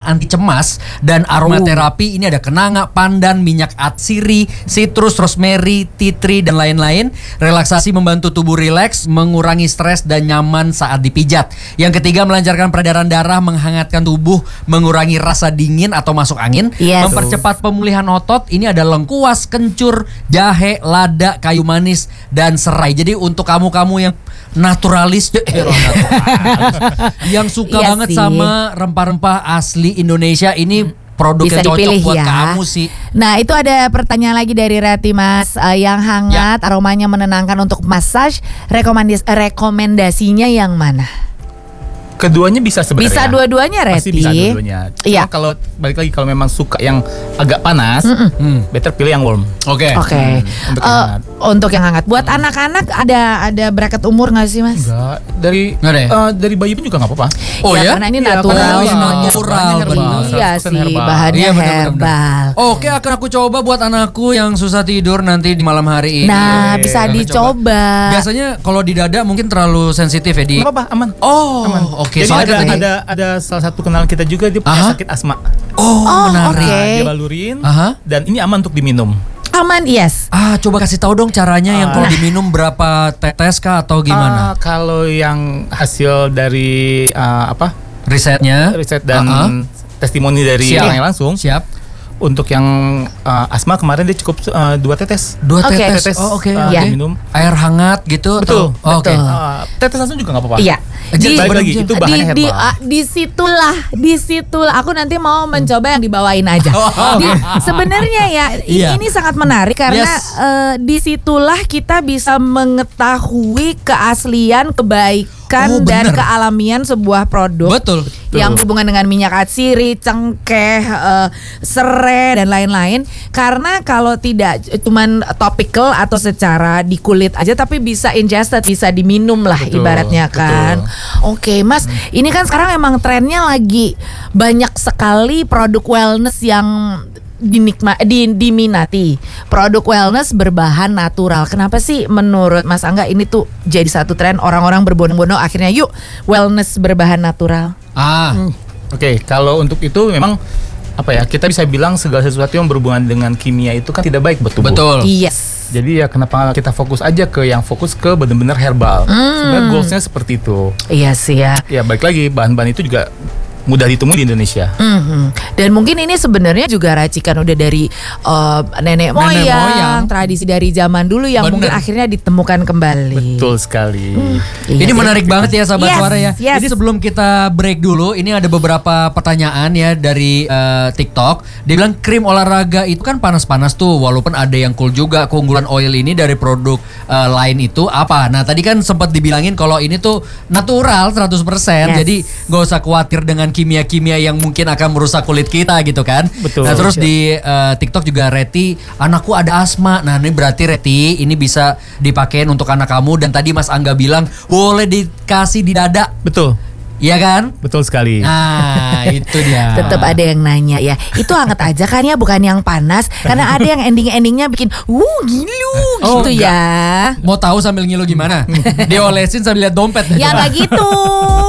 anti cemas dan aromaterapi. Ini ada kenanga, pandan, minyak atsiri, citrus, rosemary, tea tree dan lain-lain. Relaksasi membantu tubuh rileks, mengurangi stres dan nyaman saat dipijat. Yang ketiga, melancarkan peredaran darah, menghangatkan tubuh, mengurangi rasa dingin atau masuk angin, mempercepat pemulihan otot. Ini ada lengkuas, kencur, jahe, lada, kayu manis dan serai. Jadi untuk kamu-kamu yang naturalis, yang suka banget sama rempah-rempah asli Indonesia, ini produk bisa yang cocok dipilih buat ya. kamu sih. Nah, itu ada pertanyaan lagi dari Reti, Mas. Yang hangat, aromanya menenangkan untuk massage. Rekomendasinya yang mana? Keduanya bisa sebenarnya. Bisa dua-duanya, Reti. Pasti bisa dua-duanya. Iya. Cuma kalau balik lagi, kalau memang suka yang agak panas, better pilih yang warm. Oke. Untuk yang hangat. Untuk yang hangat. Buat anak-anak ada bracket umur nggak sih, Mas? Enggak, Nggak ada ya? dari bayi pun juga nggak apa-apa. Oh ya? Karena ini Iya, natural karena semuanya. natural, benar. Iya 100% sih, herbal. bahannya Iya, benar, herbal. Oke, akan aku coba buat anakku yang susah tidur nanti di malam hari ini. Nah, Oke, bisa akan dicoba. Biasanya kalau di dada mungkin terlalu sensitif ya di. Nggak apa-apa, aman. Oh, Aman. oke. Jadi Soalnya ada salah satu kenalan kita juga, dia punya sakit asma. menarik. oke. Dia balurin, Aha. dan ini aman untuk diminum. Aman, yes. Coba kasih tahu dong caranya yang kalau diminum berapa tetes kah atau gimana? Kalau yang hasil dari Risetnya? riset dan testimoni dari Siap. orang yang langsung, Siap. untuk yang asma kemarin dia cukup 2 tetes. 2 Oke. tetes. Oh, oke. Iya. Minum. Air hangat gitu Betul. atau? Oh, oke. Betul. Tetes langsung juga nggak apa-apa. Iya. Balik lagi, itu bahannya herbal. Disitulah aku nanti mau mencoba yang dibawain aja. Sebenarnya ya Iya. ini sangat menarik karena Yes. disitulah kita bisa mengetahui keaslian, kebaikan dan bener. kealamian sebuah produk. Betul. Yang berhubungan dengan minyak atsiri, cengkeh, serai dan lain-lain. Karena kalau tidak cuman topical atau secara di kulit aja, tapi bisa ingested, bisa diminum lah Betul, ibaratnya kan. Oke, Mas, ini kan sekarang emang trennya lagi banyak sekali produk wellness yang diminati. Produk wellness berbahan natural. Kenapa sih menurut Mas Angga ini tuh jadi satu tren, orang-orang berbondong-bondong akhirnya yuk wellness berbahan natural? Oke, kalau untuk itu memang kita bisa bilang segala sesuatu yang berhubungan dengan kimia itu kan tidak baik buat tubuh. Betul. Yes. Jadi ya kenapa kita fokus aja ke yang fokus ke benar-benar herbal. Sebenarnya goalsnya seperti itu. Iya sih ya. Ya balik lagi, bahan-bahan itu juga mudah ditemui di Indonesia. Dan mungkin ini sebenarnya juga racikan udah dari nenek moyang, tradisi dari zaman dulu yang Bener. mungkin akhirnya ditemukan kembali. Betul sekali. Iya Ini sih. menarik banget ya sahabat Yes, suara ya. yes. Ini sebelum kita break dulu, ini ada beberapa pertanyaan ya dari TikTok. Dia bilang krim olahraga itu kan panas-panas tuh, walaupun ada yang cool juga. Keunggulan oil ini dari produk lain itu apa? Nah tadi kan sempat dibilangin kalau ini tuh natural 100%. Yes. Jadi gak usah khawatir dengan kimia-kimia yang mungkin akan merusak kulit kita gitu kan. Betul. Nah terus di TikTok juga Reti, anakku ada asma. Nah ini berarti Reti ini bisa dipakein untuk anak kamu. Dan tadi Mas Angga bilang boleh dikasih di dada. Betul. Iya kan? Betul sekali. Nah itu dia. Tetap ada yang nanya ya. Itu hangat aja kan ya, bukan yang panas. Karena ada yang ending-endingnya bikin ngilu Oh, gitu enggak. ya. Mau tahu sambil ngilu gimana? Diolesin sambil lihat dompet. Ya nggak gitu.